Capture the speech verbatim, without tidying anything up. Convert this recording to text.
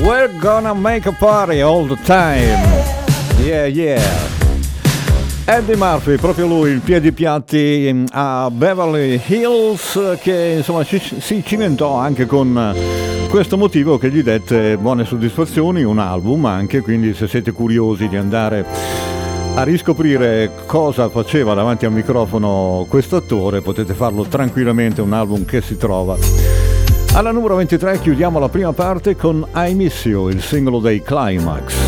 We're gonna make a party all the time. Yeah, yeah. Eddie Murphy, proprio lui, il piedi piatti a Beverly Hills, che insomma ci, si cimentò anche con questo motivo che gli dette buone soddisfazioni, un album anche, quindi se siete curiosi di andare a riscoprire cosa faceva davanti al microfono questo attore, potete farlo tranquillamente, un album che si trova. Alla numero ventitré chiudiamo la prima parte con I Miss You, il singolo dei Climax.